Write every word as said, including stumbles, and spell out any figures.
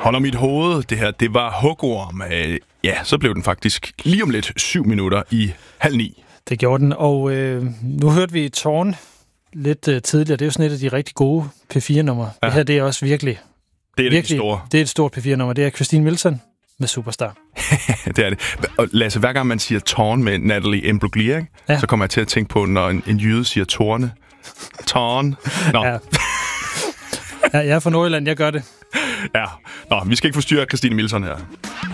Holder mit hoved, det her, det var hugorm. Ja, så blev den faktisk lige om lidt syv minutter i halv ni. Det gjorde den, og øh, nu hørte vi Tårn lidt øh, tidligere. Det er jo sådan et af de rigtig gode P fire numre. Ja. Det her, det er også virkelig... Det er virkelig, det store. Det er et stort P fire nummer. Det er Christine Wilson med Superstar. Det er det. Og Lasse, hver gang man siger Tårn med Natalie Imbruglia, ja. så kommer jeg til at tænke på, når en, en jyde siger tårne. Tårn. Nå. Ja. Ja, jeg er fra Nordjylland, jeg gør det. Ja. Nå, vi skal ikke forstyrre Christine Wilson her.